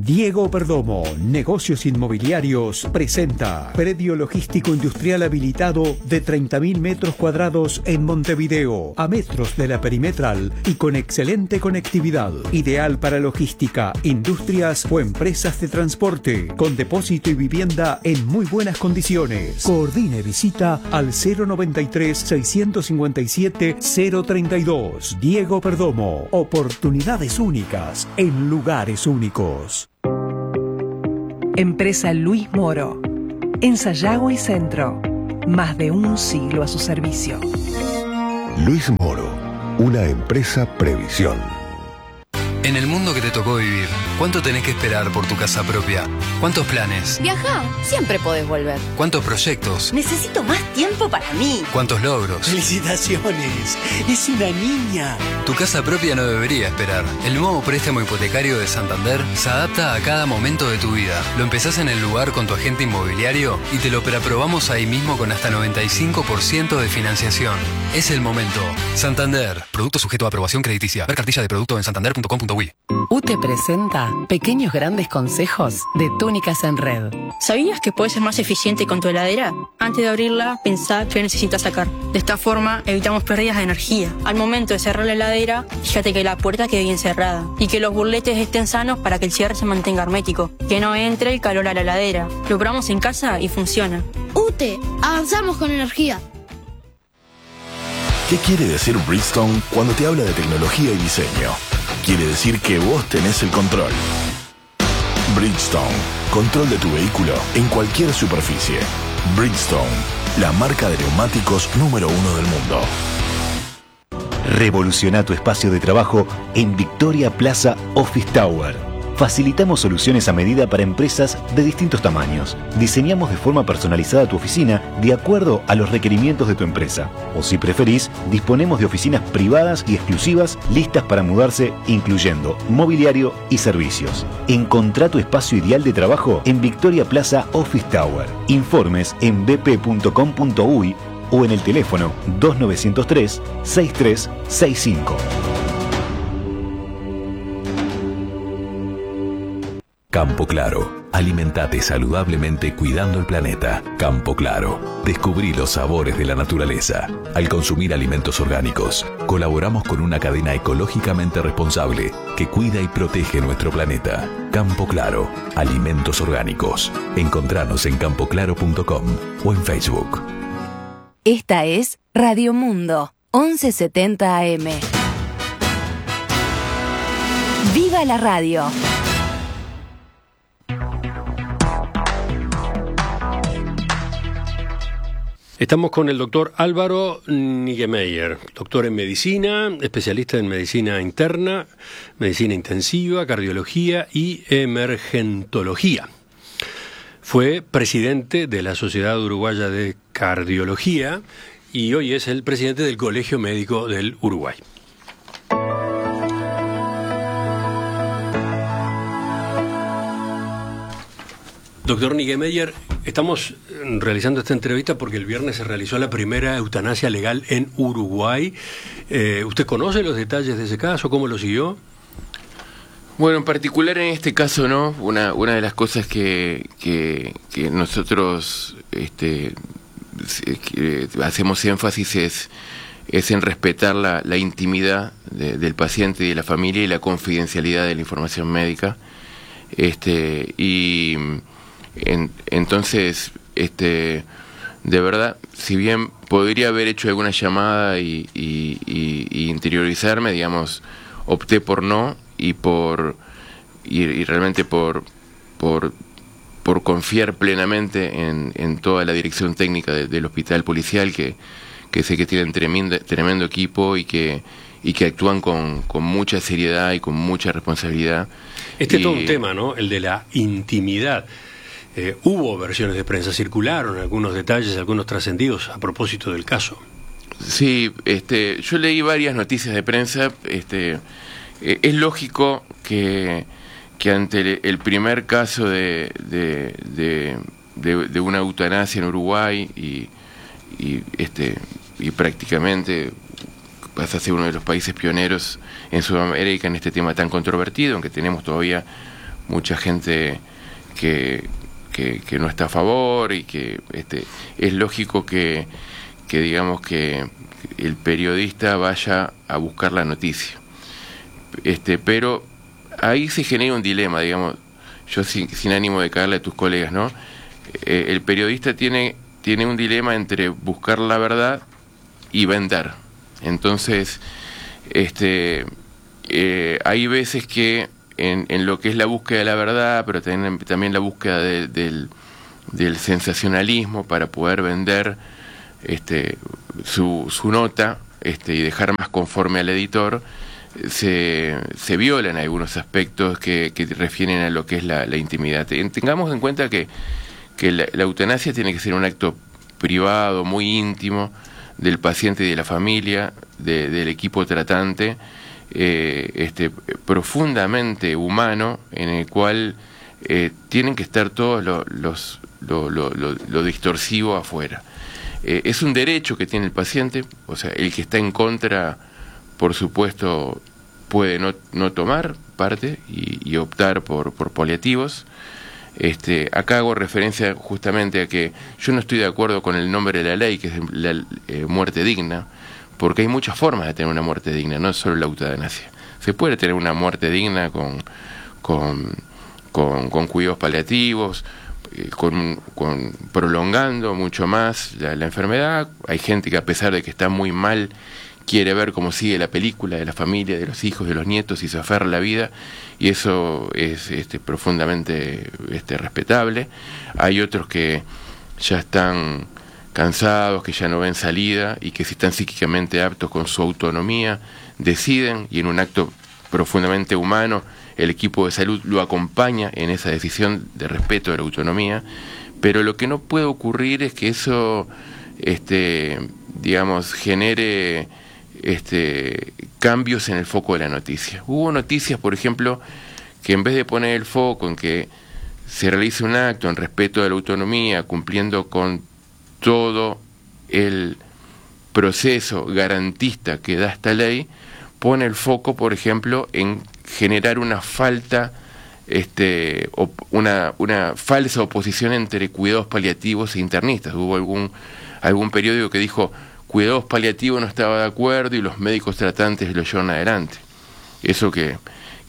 Diego Perdomo, Negocios Inmobiliarios, presenta predio logístico industrial habilitado de 30.000 metros cuadrados en Montevideo, a metros de la perimetral y con excelente conectividad. Ideal para logística, industrias o empresas de transporte, con depósito y vivienda en muy buenas condiciones. Coordine visita al 093-657-032. Diego Perdomo, oportunidades únicas en lugares únicos. Empresa Luis Moro. En Sayago y Centro. Más de un siglo a su servicio. Luis Moro, una empresa previsión. En el mundo que te tocó vivir, ¿cuánto tenés que esperar por tu casa propia? ¿Cuántos planes? Viajá, siempre podés volver. ¿Cuántos proyectos? Necesito más tiempo para mí. ¿Cuántos logros? ¡Felicitaciones! ¡Es una niña! Tu casa propia no debería esperar. El nuevo préstamo hipotecario de Santander se adapta a cada momento de tu vida. Lo empezás en el lugar con tu agente inmobiliario y te lo preaprobamos ahí mismo con hasta 95% de financiación. Es el momento. Santander. Producto sujeto a aprobación crediticia. Ver cartilla de producto en santander.com.uy. UTE presenta pequeños grandes consejos de túnicas en red. ¿Sabías que puedes ser más eficiente con tu heladera? Antes de abrirla, pensá qué necesitas sacar. De esta forma, evitamos pérdidas de energía. Al momento de cerrar la heladera, fíjate que la puerta quede bien cerrada y que los burletes estén sanos para que el cierre se mantenga hermético. Que no entre el calor a la heladera. Lo probamos en casa y funciona. UTE, avanzamos con energía. ¿Qué quiere decir Bridgestone cuando te habla de tecnología y diseño? Quiere decir que vos tenés el control. Bridgestone, control de tu vehículo en cualquier superficie. Bridgestone, la marca de neumáticos número 1 del mundo. Revoluciona tu espacio de trabajo en Victoria Plaza Office Tower. Facilitamos soluciones a medida para empresas de distintos tamaños. Diseñamos de forma personalizada tu oficina de acuerdo a los requerimientos de tu empresa. O si preferís, disponemos de oficinas privadas y exclusivas listas para mudarse, incluyendo mobiliario y servicios. Encontrá tu espacio ideal de trabajo en Victoria Plaza Office Tower. Informes en bp.com.uy o en el teléfono 2903-6365. Campo Claro. Alimentate saludablemente cuidando el planeta. Campo Claro. Descubrí los sabores de la naturaleza. Al consumir alimentos orgánicos, colaboramos con una cadena ecológicamente responsable que cuida y protege nuestro planeta. Campo Claro. Alimentos orgánicos. Encontranos en campoclaro.com o en Facebook. Esta es Radio Mundo, 1170 AM. ¡Viva la radio! Estamos con el doctor Álvaro Niggemeier, doctor en medicina, especialista en medicina interna, medicina intensiva, cardiología y emergentología. Fue presidente de la Sociedad Uruguaya de Cardiología y hoy es el presidente del Colegio Médico del Uruguay. Doctor Niggemeier, estamos realizando esta entrevista porque el viernes se realizó la primera eutanasia legal en Uruguay. ¿Usted conoce los detalles de ese caso? ¿Cómo lo siguió? Bueno, en particular en este caso, ¿no? Una de las cosas que nosotros hacemos énfasis es en respetar la intimidad del paciente y de la familia y la confidencialidad de la información médica. Entonces, de verdad, si bien podría haber hecho alguna llamada y interiorizarme, digamos, opté por no y realmente por confiar plenamente en toda la dirección técnica del hospital policial, que sé que tienen tremendo equipo y que actúan con mucha seriedad y con mucha responsabilidad. Es todo un tema, ¿no? El de la intimidad. Hubo versiones de prensa, circularon algunos detalles, algunos trascendidos a propósito del caso. Sí, yo leí varias noticias de prensa. Es lógico que ante el primer caso de una eutanasia en Uruguay y prácticamente pasa a ser uno de los países pioneros en Sudamérica en este tema tan controvertido, aunque tenemos todavía mucha gente que no está a favor, y que es lógico que digamos que el periodista vaya a buscar la noticia. Pero ahí se genera un dilema, digamos, yo sin ánimo de caerle a tus colegas, ¿no? El periodista tiene un dilema entre buscar la verdad y vender. Entonces, hay veces que en lo que es la búsqueda de la verdad, pero también la búsqueda del sensacionalismo para poder vender su nota y dejar más conforme al editor, se violan algunos aspectos que refieren a lo que es la intimidad. Tengamos en cuenta que la eutanasia tiene que ser un acto privado, muy íntimo, del paciente y de la familia, del equipo tratante, profundamente humano, en el cual tienen que estar todos lo distorsivo afuera. Es un derecho que tiene el paciente, o sea, el que está en contra, por supuesto, puede no tomar parte y optar por paliativos. Acá hago referencia justamente a que yo no estoy de acuerdo con el nombre de la ley, que es la muerte digna, porque hay muchas formas de tener una muerte digna, no es solo la eutanasia. Se puede tener una muerte digna con cuidados paliativos, prolongando mucho más la enfermedad. Hay gente que, a pesar de que está muy mal, quiere ver cómo sigue la película de la familia, de los hijos, de los nietos, y se aferra a la vida, y eso es profundamente respetable. Hay otros que ya están cansados, que ya no ven salida, y que si están psíquicamente aptos con su autonomía, deciden, y en un acto profundamente humano, el equipo de salud lo acompaña en esa decisión de respeto de la autonomía. Pero lo que no puede ocurrir es que eso digamos, genere cambios en el foco de la noticia. Hubo noticias, por ejemplo, que en vez de poner el foco en que se realice un acto en respeto de la autonomía, cumpliendo con todo el proceso garantista que da esta ley, pone el foco, por ejemplo, en generar una falta, una falsa oposición entre cuidados paliativos e internistas. Hubo algún periódico que dijo: cuidados paliativos no estaba de acuerdo y los médicos tratantes lo llevaron adelante. Eso que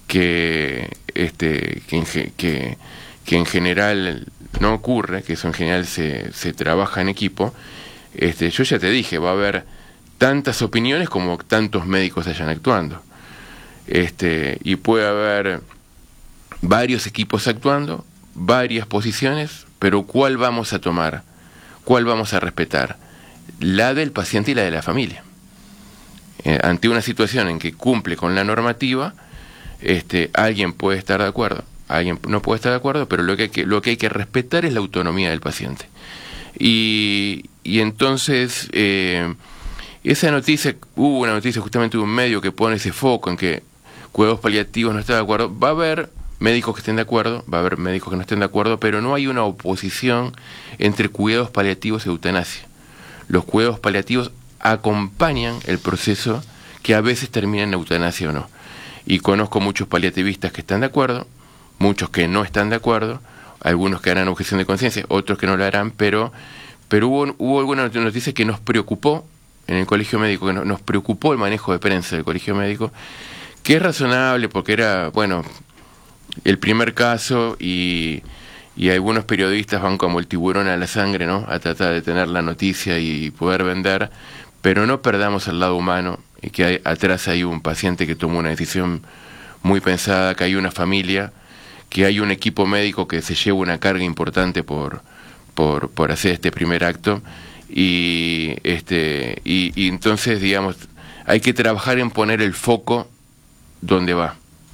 en general no ocurre, que eso en general se trabaja en equipo. Yo ya te dije, va a haber tantas opiniones como tantos médicos hayan actuando. Y puede haber varios equipos actuando, varias posiciones, pero ¿cuál vamos a tomar? ¿Cuál vamos a respetar? La del paciente y la de la familia. Ante una situación en que cumple con la normativa, alguien puede estar de acuerdo, alguien no puede estar de acuerdo, pero lo que hay que respetar es la autonomía del paciente. Y entonces, esa noticia, hubo una noticia justamente de un medio que pone ese foco en que cuidados paliativos no está de acuerdo. Va a haber médicos que estén de acuerdo, va a haber médicos que no estén de acuerdo, pero no hay una oposición entre cuidados paliativos y eutanasia. Los cuidados paliativos acompañan el proceso que a veces termina en eutanasia o no. Y conozco muchos paliativistas que están de acuerdo, muchos que no están de acuerdo, algunos que harán objeción de conciencia, otros que no lo harán, pero hubo alguna noticia que nos preocupó en el Colegio Médico, que nos preocupó el manejo de prensa del Colegio Médico, que es razonable porque era, bueno, el primer caso y algunos periodistas van como el tiburón a la sangre, ¿no?, a tratar de tener la noticia y poder vender, pero no perdamos el lado humano, y que atrás hay un paciente que tomó una decisión muy pensada, que hay una familia, que hay un equipo médico que se lleva una carga importante por hacer este primer acto, y entonces, digamos, hay que trabajar en poner el foco donde va,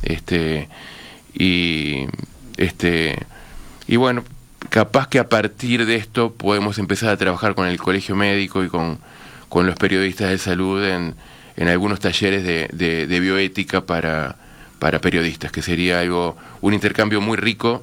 y bueno, capaz que a partir de esto podemos empezar a trabajar con el Colegio Médico y con los periodistas de salud en algunos talleres de bioética para periodistas, que sería un intercambio muy rico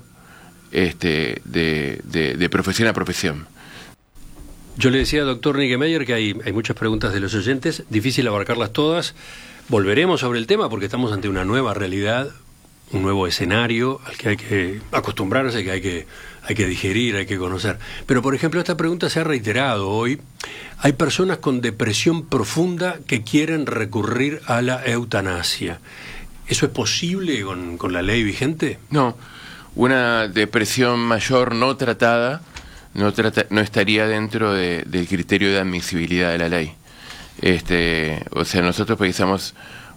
de profesión a profesión. Yo le decía, doctor Niggemeier, que hay muchas preguntas de los oyentes, difícil abarcarlas todas. Volveremos sobre el tema porque estamos ante una nueva realidad, un nuevo escenario al que hay que acostumbrarse, que hay que digerir, hay que conocer. Pero, por ejemplo, esta pregunta se ha reiterado hoy. Hay personas con depresión profunda que quieren recurrir a la eutanasia. ¿Eso es posible con la ley vigente? No, una depresión mayor no tratada no estaría dentro del criterio de admisibilidad de la ley. O sea, nosotros pensamos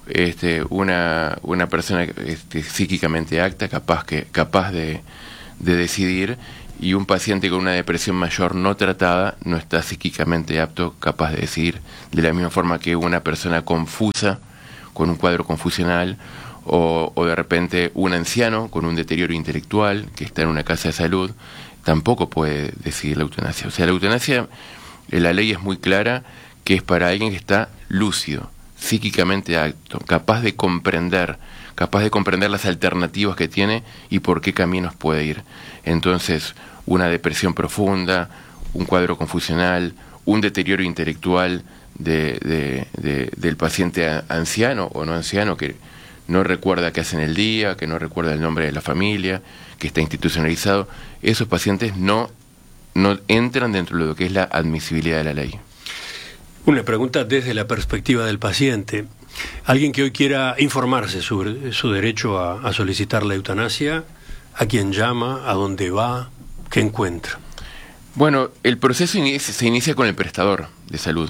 una persona psíquicamente apta, capaz de decidir, y un paciente con una depresión mayor no tratada no está psíquicamente apto, capaz de decidir, de la misma forma que una persona confusa, con un cuadro confusional, o de repente un anciano con un deterioro intelectual que está en una casa de salud, tampoco puede decidir la eutanasia. O sea, la eutanasia, la ley es muy clara que es para alguien que está lúcido, psíquicamente apto, capaz de comprender las alternativas que tiene y por qué caminos puede ir. Entonces, una depresión profunda, un cuadro confusional, un deterioro intelectual del paciente anciano o no anciano, que no recuerda qué hace en el día, que no recuerda el nombre de la familia, que está institucionalizado, esos pacientes no entran dentro de lo que es la admisibilidad de la ley. Una pregunta desde la perspectiva del paciente. Alguien que hoy quiera informarse sobre su derecho a solicitar la eutanasia, ¿a quién llama? ¿A dónde va? ¿Qué encuentra? Bueno, el proceso se inicia con el prestador de salud,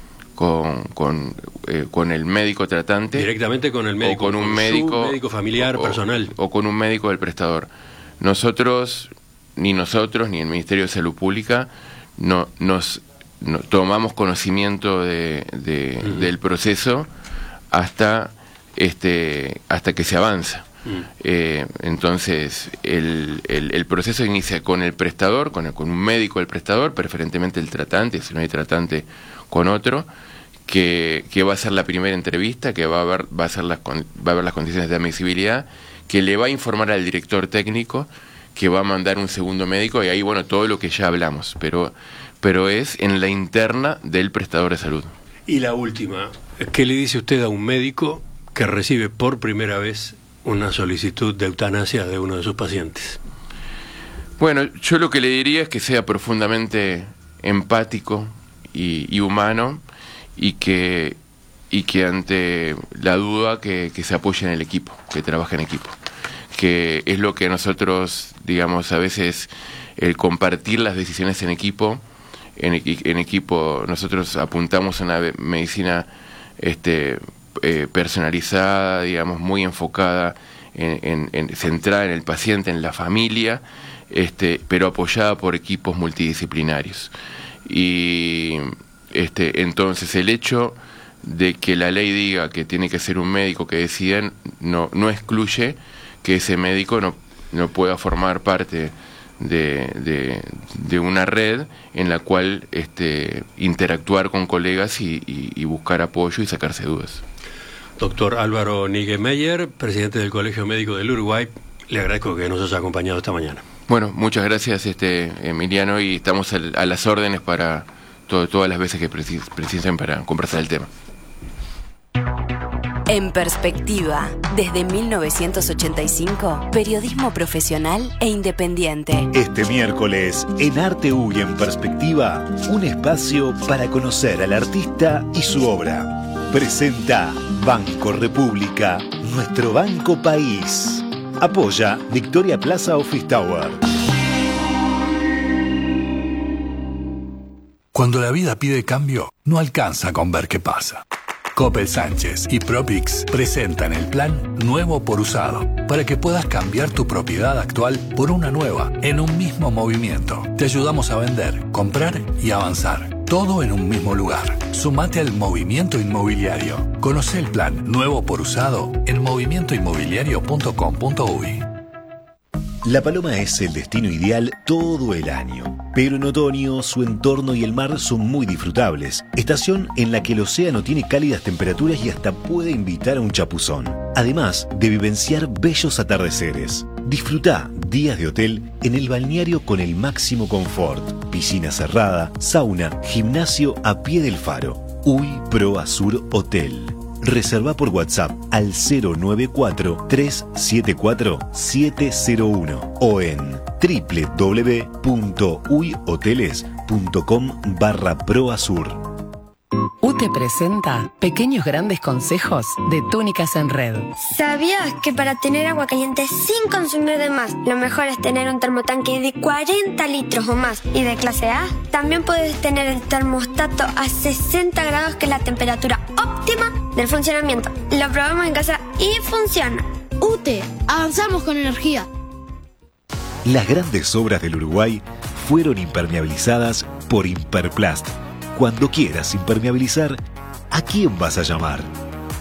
con el médico tratante. Directamente con el médico. O con un médico familiar, personal. O con un médico del prestador. Nosotros, ni el Ministerio de Salud Pública, nos tomamos conocimiento del proceso hasta que se avanza. Entonces el proceso inicia con el prestador, con un médico del prestador, preferentemente el tratante, si no hay tratante, con otro, que va a hacer la primera entrevista, que va a ver las condiciones de admisibilidad, que le va a informar al director técnico, que va a mandar un segundo médico, y ahí, bueno, todo lo que ya hablamos, pero es en la interna del prestador de salud. Y la última, ¿qué le dice usted a un médico que recibe por primera vez una solicitud de eutanasia de uno de sus pacientes? Bueno, yo lo que le diría es que sea profundamente empático y humano, y que ante la duda que se apoye en el equipo, que trabaje en equipo, que es lo que nosotros, digamos, a veces el compartir las decisiones en equipo, nosotros apuntamos a una medicina personalizada, digamos, muy enfocada, centrada en el paciente, en la familia, pero apoyada por equipos multidisciplinarios. Y entonces el hecho de que la ley diga que tiene que ser un médico que decida no excluye que ese médico no pueda formar parte de una red en la cual interactuar con colegas y buscar apoyo y sacarse dudas. Doctor Álvaro Niggemeier, presidente del Colegio Médico del Uruguay, le agradezco que nos haya acompañado esta mañana. Bueno, muchas gracias, Emiliano, y estamos a las órdenes para todas las veces que precisen para conversar el tema. En Perspectiva, desde 1985, periodismo profesional e independiente. Este miércoles, en Arte U y en Perspectiva, un espacio para conocer al artista y su obra. Presenta Banco República, nuestro banco país. Apoya Victoria Plaza Office Tower. Cuando la vida pide cambio, no alcanza con ver qué pasa. Coppel Sánchez y Propix presentan el plan Nuevo por Usado para que puedas cambiar tu propiedad actual por una nueva en un mismo movimiento. Te ayudamos a vender, comprar y avanzar. Todo en un mismo lugar. Sumate al movimiento inmobiliario. Conoce el plan Nuevo por Usado en movimientoinmobiliario.com.uy. La Paloma es el destino ideal todo el año, pero en otoño su entorno y el mar son muy disfrutables, estación en la que el océano tiene cálidas temperaturas y hasta puede invitar a un chapuzón, además de vivenciar bellos atardeceres. Disfruta días de hotel en el balneario con el máximo confort, piscina cerrada, sauna, gimnasio a pie del faro. Uy Pro Azur Hotel. Reserva por WhatsApp al 094-374-701 o en www.uyhoteles.com/proazur. UTE presenta Pequeños Grandes Consejos de Túnicas en Red. ¿Sabías que para tener agua caliente sin consumir de más, lo mejor es tener un termotanque de 40 litros o más y de clase A? También puedes tener el termostato a 60 grados, que es la temperatura óptima del funcionamiento. Lo probamos en casa y funciona. UTE, avanzamos con energía. Las grandes obras del Uruguay fueron impermeabilizadas por Imperplast. Cuando quieras impermeabilizar, ¿a quién vas a llamar?